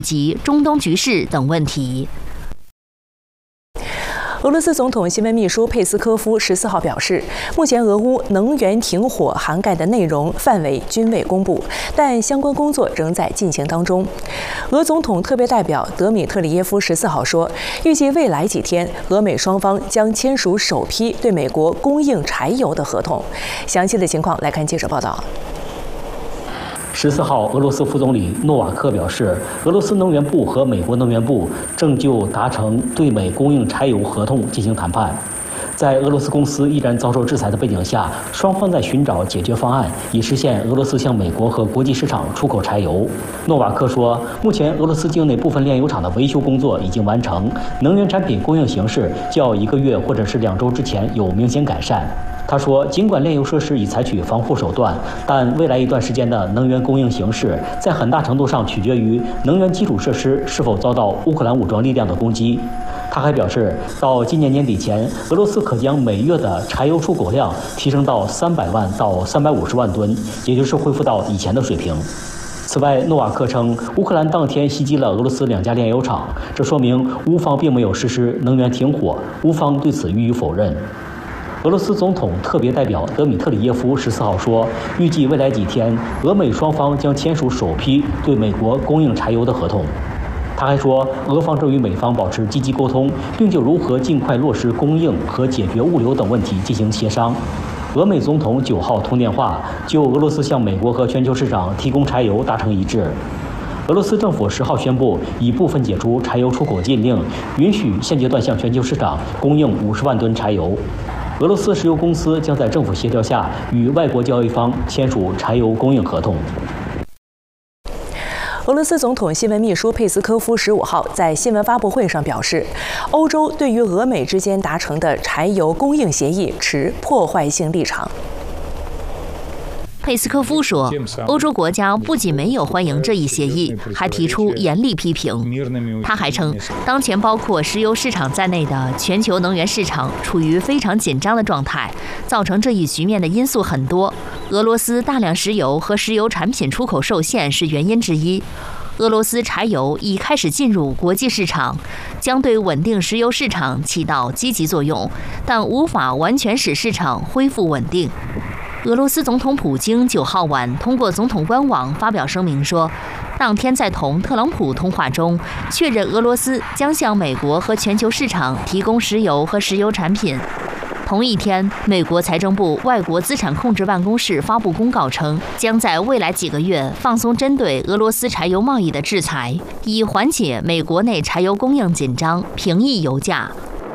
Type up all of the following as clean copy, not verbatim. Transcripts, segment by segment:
及中东局势等问题。 俄罗斯总统新闻秘书佩斯科夫14号表示，目前俄乌能源停火涵盖的内容范围均未公布，但相关工作仍在进行当中。俄总统特别代表德米特里耶夫14号说，预计未来几天，俄美双方将签署首批对美国供应柴油的合同。详细的情况来看记者报道。 14号，俄罗斯副总理诺瓦克表示，俄罗斯能源部和美国能源部正就达成对美供应柴油合同进行谈判。在俄罗斯公司依然遭受制裁的背景下，双方在寻找解决方案，以实现俄罗斯向美国和国际市场出口柴油。诺瓦克说，目前俄罗斯境内部分炼油厂的维修工作已经完成，能源产品供应形势较1个月或者是2周之前有明显改善。他说，尽管炼油设施已采取防护手段，但未来一段时间的能源供应形势在很大程度上取决于能源基础设施是否遭到乌克兰武装力量的攻击。他还表示，到今年年底前，俄罗斯可将每月的柴油出口量提升到300万到350万吨，也就是恢复到以前的水平。此外，诺瓦克称，乌克兰当天袭击了俄罗斯2家炼油厂，这说明乌方并没有实施能源停火，乌方对此予以否认。俄罗斯总统特别代表德米特里耶夫14号说，预计未来几天，俄美双方将签署首批对美国供应柴油的合同。他还说，俄方正与美方保持积极沟通，并就如何尽快落实供应和解决物流等问题进行协商。俄美总统9号通电话，就俄罗斯向美国和全球市场提供柴油达成一致。俄罗斯政府10号宣布，已部分解除柴油出口禁令，允许现阶段向全球市场供应50万吨柴油。俄罗斯石油公司将在政府协调下与外国交易方签署柴油供应合同。 俄罗斯总统新闻秘书佩斯科夫15号在新闻发布会上表示，欧洲对于俄美之间达成的柴油供应协议持破坏性立场。 佩斯科夫说，欧洲国家不仅没有欢迎这一协议，还提出严厉批评。他还称，当前包括石油市场在内的全球能源市场处于非常紧张的状态，造成这一局面的因素很多，俄罗斯大量石油和石油产品出口受限是原因之一。俄罗斯柴油已开始进入国际市场，将对稳定石油市场起到积极作用，但无法完全使市场恢复稳定。俄罗斯总统普京9号晚通过总统官网发表声明说，当天在同特朗普通话中确认俄罗斯将向美国和全球市场提供石油和石油产品。同一天，美国财政部外国资产控制办公室发布公告称，将在未来几个月放松针对俄罗斯柴油贸易的制裁，以缓解美国内柴油供应紧张，平抑油价。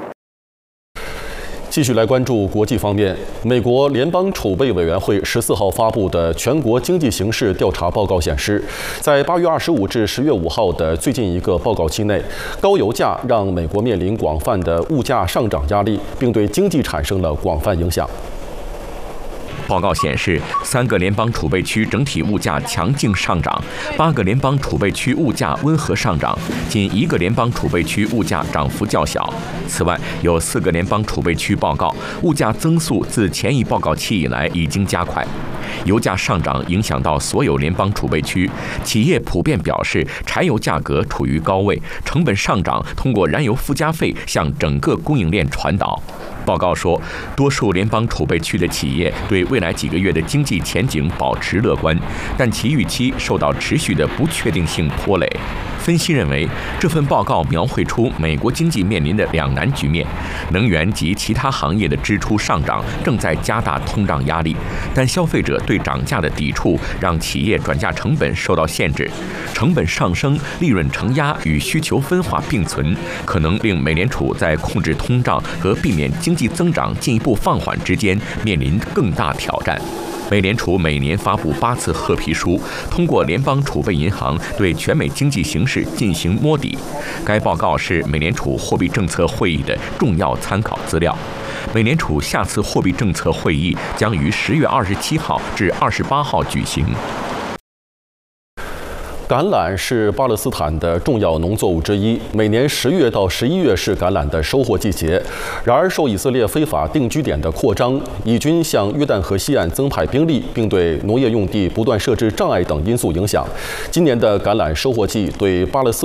继续来关注国际方面，美国联邦储备委员会14号发布的全国经济形势调查报告显示，在8月25至10月5号的最近一个报告期内，高油价让美国面临广泛的物价上涨压力，并对经济产生了广泛影响。 报告显示，3个联邦储备区整体物价强劲上涨，8个联邦储备区物价温和上涨，仅1个联邦储备区物价涨幅较小。此外，有4个联邦储备区报告，物价增速自前一报告期以来已经加快。油价上涨影响到所有联邦储备区，企业普遍表示柴油价格处于高位，成本上涨通过燃油附加费向整个供应链传导。报告说，多数联邦储备区的企业对未来几个月的经济前景保持乐观，但其预期受到持续的不确定性拖累。分析认为，这份报告描绘出美国经济面临的两难局面：能源及其他行业的支出上涨正在加大通胀压力，但消费者对涨价的抵触让企业转嫁成本受到限制。成本上升、利润承压与需求分化并存，可能令美联储在控制通胀和避免经济增长进一步放缓之间面临更大挑战。美联储每年发布8次褐皮书，通过联邦储备银行对全美经济形势进行摸底。该报告是美联储货币政策会议的重要参考资料。美联储下次货币政策会议将于10月27号至28号举行。 橄榄是巴勒斯坦的重要农作物之一，每年10月到11月是橄榄的收获季节。然而，受以色列非法定居点的扩张、以军向约旦河西岸增派兵力，并对农业用地不断设置障碍等因素影响，今年的橄榄收获季对巴勒斯